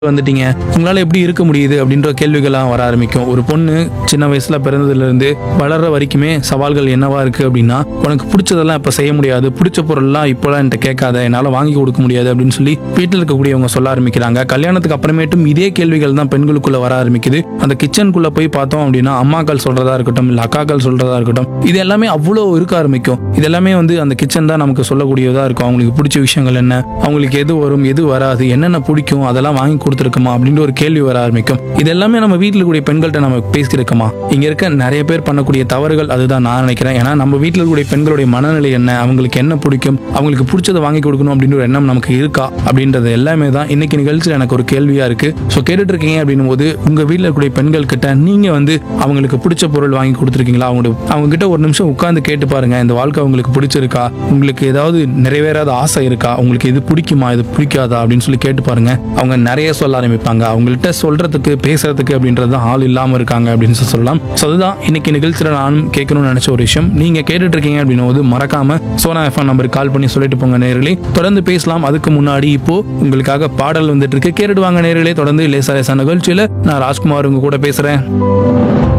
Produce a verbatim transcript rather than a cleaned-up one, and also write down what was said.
வந்துட்டீங்க, உங்களால எப்படி இருக்க முடியுது அப்படின்ற கேள்விகள்லாம் வர ஆரம்பிக்கும். ஒரு பொண்ணு சின்ன வயசுல பிறந்ததுல இருந்து வளர்ற வரைக்குமே சவால்கள் என்னவா இருக்கு அப்படின்னா, உனக்கு பிடிச்சதெல்லாம் இப்ப செய்ய முடியாது, பிடிச்ச பொருள்லாம் இப்பெல்லாம் என்கிட்ட கேட்காத, என்னால வாங்கி கொடுக்க முடியாது அப்படின்னு சொல்லி வீட்டில் இருக்கக்கூடியவங்க சொல்ல ஆரம்பிக்கிறாங்க. கல்யாணத்துக்கு அப்புறமேட்டும் இதே கேள்விகள் தான் பெண்களுக்குள்ள வர ஆரம்பிக்குது. அந்த கிச்சனுக்குள்ள போய் பார்த்தோம் அப்படின்னா அம்மாக்கள் சொல்றதா இருக்கட்டும், இல்ல அக்காக்கள் சொல்றதா இருக்கட்டும், இது எல்லாமே அவ்வளோ இருக்க ஆரம்பிக்கும். இது எல்லாமே வந்து அந்த கிச்சன் தான் நமக்கு சொல்லக்கூடியதா இருக்கும். அவங்களுக்கு பிடிச்ச விஷயங்கள் என்ன, அவங்களுக்கு எது வரும் எது வராது, என்னென்ன பிடிக்கும் அதெல்லாம் வாங்கி கொடுத்துருக்குமா அப்படின்ற ஒரு கேள்வி வர ஆரம்பிக்கும். இது எல்லாமே நம்ம வீட்டில் கூடிய பெண்கள்கிட்ட நம்ம பேசியிருக்கோமா? இங்க இருக்க நிறைய பேர் பண்ணக்கூடிய தவறுகள் அதுதான் நான் நினைக்கிறேன். ஏன்னா நம்ம வீட்டில் கூடிய பெண்களுடைய மனநிலை என்ன, அவங்களுக்கு என்ன பிடிக்கும், அவங்களுக்கு பிடிச்சதை வாங்கி கொடுக்கணும் அப்படின்ற ஒரு எண்ணம் நமக்கு இருக்கா அப்படின்றது எல்லாமே தான் இன்னைக்கு நிகழ்ச்சியில் எனக்கு ஒரு கேள்வியா இருக்கு. ஸோ கேட்டுட்டு இருக்கீங்க அப்படின்னும் போது உங்க வீட்டில் இருக்கக்கூடிய பெண்கள் கிட்ட நீங்க வந்து அவங்களுக்கு பிடிச்ச பொருள் வாங்கி கொடுத்துருக்கீங்களா? அவங்க அவங்க கிட்ட ஒரு நிமிஷம் உட்கார்ந்து கேட்டு பாருங்க, இந்த வாழ்க்கை உங்களுக்கு பிடிச்சிருக்கா, உங்களுக்கு ஏதாவது நிறைவேறாத ஆசை இருக்கா, உங்களுக்கு இது பிடிக்குமா இது பிடிக்காதா அப்படின்னு சொல்லி கேட்டு பாருங்க. அவங்க நிறைய சொல்ல ஆரம்பிப்பாங்க. அவங்கள்ட்ட சொல்றதுக்கு பேசுறதுக்கு அப்படின்றது ஆள் இல்லாம இருக்காங்க அப்படின்னு சொல்லி சொல்லலாம். ஸோ அதுதான் இன்னைக்கு நிகழ்ச்சியில் நானும் கேட்கணும்னு நினைச்ச ஒரு விஷயம். நீங்க கேட்டுட்டு இருக்கீங்க அப்படின்னும் போது மறக்காம சோனா எஃப்எம் நம்பருக்கு கால் பண்ணி சொல்லிட்டு போங்க நேயர்களே. தொடர்ந்து பேசலாம். அதுக்கு முன்னாடி இப்போ உங்களுக்காக பாடல் வந்துட்டு இருக்கு, கேட்டுட்டு வாங்க நேயர்களே. தொடர்ந்து லேசா லேசா நிகழ்ச்சியில நான் ராஜ்குமார் உங்க கூட பேசுறேன்.